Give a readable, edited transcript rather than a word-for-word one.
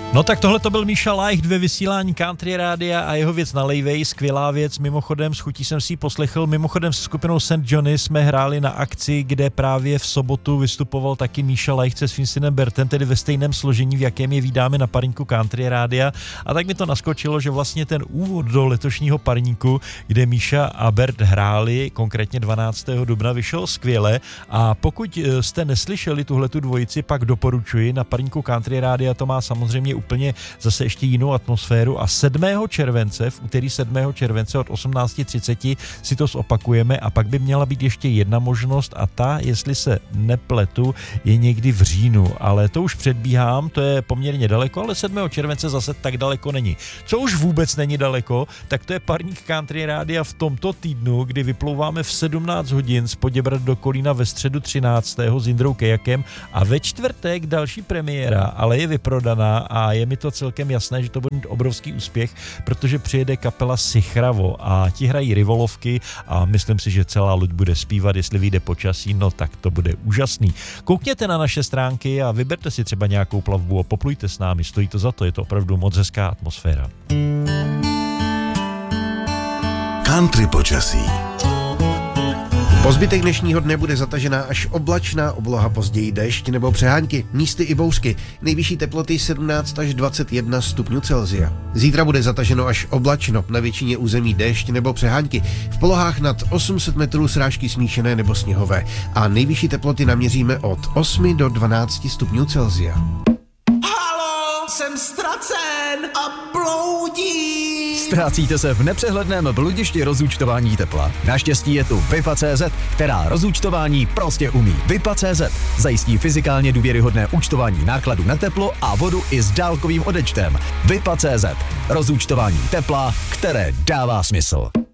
No tak tohle to byl Míša Leicht ve vysílání Country Rádia a jeho věc Nalejvej, skvělá věc, mimochodem s chutí jsem si ji poslechl, mimochodem se skupinou St. Johnny jsme hráli na akci, kde právě v sobotu vystupoval taky Míša Leicht se svým synem Bertem, tedy ve stejném složení, v jakém je vídáme na parníku Country Rádia, a tak mi to naskočilo, že vlastně ten úvod do letošního parníku, kde Míša a Bert hráli, konkrétně 12. dubna, vyšel skvěle, a pokud jste neslyšeli tuhletu dvojici, pak doporučuji, na parníku Country Rádia to má samozřejmě úplně zase ještě jinou atmosféru a 7. července, v úterý 7. července od 18:30 si to zopakujeme, a pak by měla být ještě jedna možnost, a ta, jestli se nepletu, je někdy v říjnu, ale to už předbíhám, to je poměrně daleko, ale 7. července zase tak daleko není. Co už vůbec není daleko, tak to je parník Country Rádia v tomto týdnu, kdy vyplouváme v 17 hodin z Poděbrad do Kolína ve středu 13. s Jindrou Kejakem a ve čtvrtek další premiéra, ale je vyprodaná a je mi to celkem jasné, že to bude mít obrovský úspěch, protože přijede kapela Sichravo a ti hrají rivolovky a myslím si, že celá loď bude zpívat, jestli vyjde počasí, no tak to bude úžasný. Koukněte na naše stránky a vyberte si třeba nějakou plavbu a poplujte s námi, stojí to za to, je to opravdu moc hezká atmosféra. Country počasí. Po zbytek dnešního dne bude zatažená až oblačná obloha, později déšť nebo přehánky, místy i bouřky. Nejvyšší teploty 17 až 21 stupňů Celsia. Zítra bude zataženo až oblačno, na většině území déšť nebo přehánky. V polohách nad 800 metrů srážky smíšené nebo sněhové. A nejvyšší teploty naměříme od 8 do 12 stupňů Celsia. Halo, jsem ztracen a bloudím. Ztrácíte se v nepřehledném bludišti rozúčtování tepla? Naštěstí je tu Vipa.cz, která rozúčtování prostě umí. Vipa.cz zajistí fyzikálně důvěryhodné účtování nákladů na teplo a vodu i s dálkovým odečtem. Vipa.cz rozúčtování tepla, které dává smysl.